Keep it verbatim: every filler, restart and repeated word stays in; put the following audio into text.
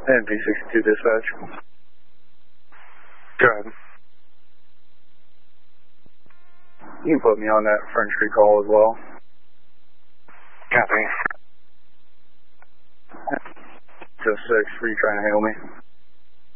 And V sixty-two dispatch. Go ahead. You can put me on that French Creek call as well. Copy. Just six, were you trying to hail me?